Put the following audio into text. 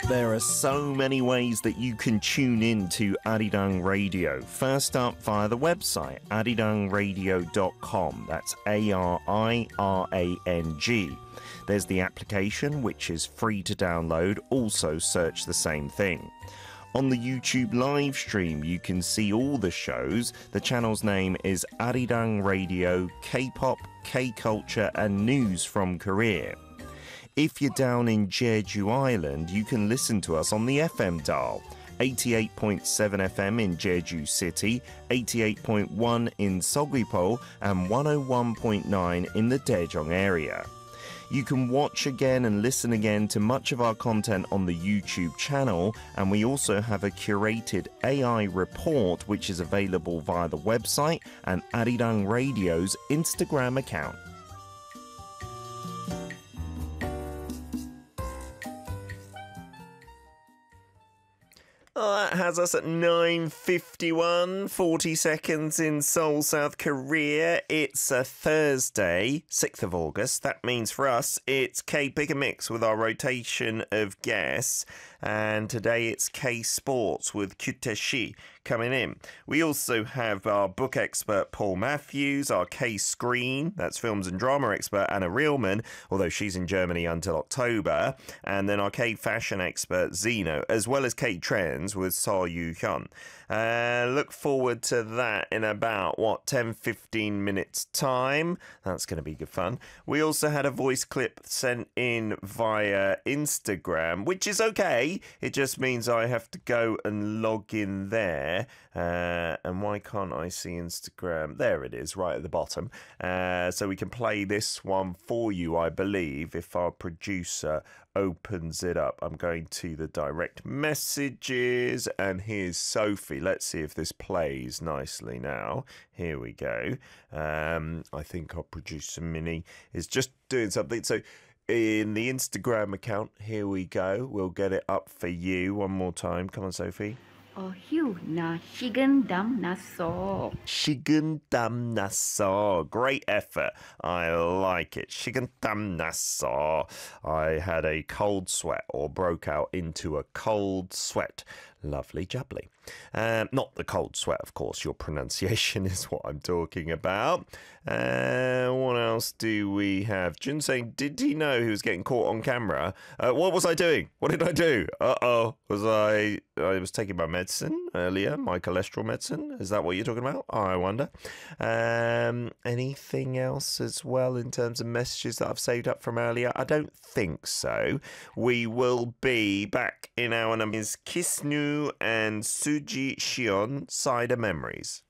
There are so many ways that you can tune in to Arirang Radio. First up, via the website, arirangradio.com. That's ARIRANG. There's the application, which is free to download. Also search the same thing. On the YouTube live stream, you can see all the shows. The channel's name is Arirang Radio, K-pop, K-culture and news from Korea. If you're down in Jeju Island, you can listen to us on the FM dial. 88.7 FM in Jeju City, 88.1 in Seogwipo and 101.9 in the Daejeong area. You can watch again and listen again to much of our content on the YouTube channel, and we also have a curated AI report which is available via the website and Arirang Radio's Instagram account. That has us at 9:51, 40 seconds in Seoul, South Korea. It's a Thursday, 6th of August. That means for us, it's K-Pick and Mix with our rotation of guests. And today it's K-Sports with Kyuteshi coming in. We also have our book expert, Paul Matthews, our K-Screen, that's films and drama expert, Anna Reelman, although she's in Germany until October. And then our K-Fashion expert, Zeno, as well as K-Trends with So Yu-hyun. Look forward to that in about, 10-15 minutes time. That's going to be good fun. We also had a voice clip sent in via Instagram, which is okay. It just means I have to go and log in there. And why can't I see Instagram? There it is, right at the bottom. So we can play this one for you, I believe, if our producer opens it up. I'm going to the direct messages, and here's Sophie. Let's see if this plays nicely now. Here we go. I think our producer Minnie is just doing something. So in the Instagram account, here we go. We'll get it up for you one more time. Come on, Sophie. 휴, 나 식은땀 났어. 식은땀 났어. Great effort. I like it. 식은땀 났어. I had a cold sweat or broke out into a cold sweat. Lovely jubbly. Not the cold sweat, of course. Your pronunciation is what I'm talking about. What else do we have? Jun saying, did he know he was getting caught on camera? What was I doing? What did I do? Was I was taking my medicine earlier, my cholesterol medicine? Is that what you're talking about? I wonder. Anything else as well in terms of messages that I've saved up from earlier? I don't think so. We will be back in our numbers. Kiss Nu and Suji Shion, Cider Memories.